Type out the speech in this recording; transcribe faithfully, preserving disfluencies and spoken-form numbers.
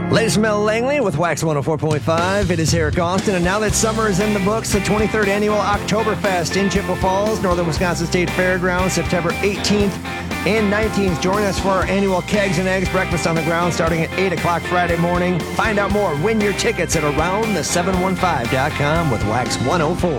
Ladies from Mel Langley with Wax one oh four point five. It is Eric Austin, and now that summer is in the books, the twenty-third Annual Oktoberfest in Chippewa Falls, Northern Wisconsin State Fairgrounds, September eighteenth and nineteenth. Join us for our annual Kegs and Eggs Breakfast on the Ground starting at eight o'clock Friday morning. Find out more. Win your tickets at around the seven one five dot com with Wax one oh four.